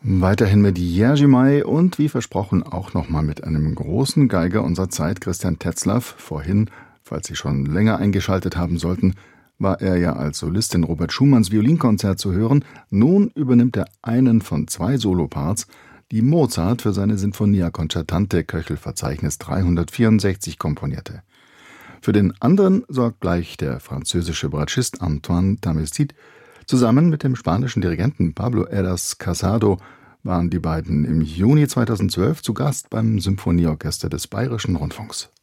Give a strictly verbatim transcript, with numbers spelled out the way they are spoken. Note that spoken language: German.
Weiterhin mit Jerzy May und wie versprochen auch nochmal mit einem großen Geiger unserer Zeit, Christian Tetzlaff. Vorhin, falls Sie schon länger eingeschaltet haben sollten, war er ja als Solist in Robert Schumanns Violinkonzert zu hören. Nun übernimmt er einen von zwei Soloparts, die Mozart für seine Sinfonia Concertante Köchelverzeichnis dreihundertvierundsechzig komponierte. Für den anderen sorgt gleich der französische Bratschist Antoine Tamestit. Zusammen mit dem spanischen Dirigenten Pablo Heras Casado waren die beiden im Juni zweitausendzwölf zu Gast beim Symphonieorchester des Bayerischen Rundfunks.